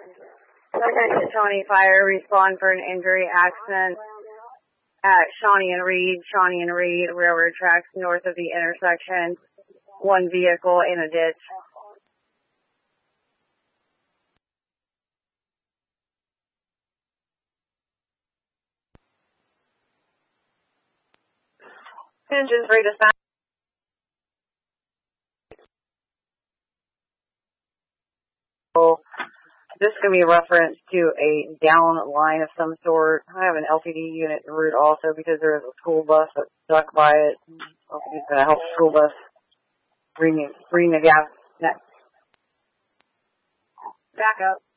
Shawnee Fire, respond for an injury accident at Shawnee and Reed railroad tracks north of the intersection. One vehicle in a ditch. Engines ready to stop. This is going to be a reference to a down line of some sort. I have an LTD unit en route also because there is a school bus that's stuck by it. LTD is going to help the school bus bring the gas next. Back up.